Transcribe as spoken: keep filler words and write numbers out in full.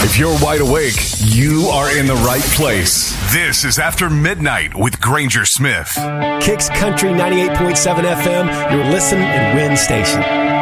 If you're wide awake, you are in the right place. This is After Midnight with Granger Smith. Kicks Country ninety-eight point seven F M, your listen and win station.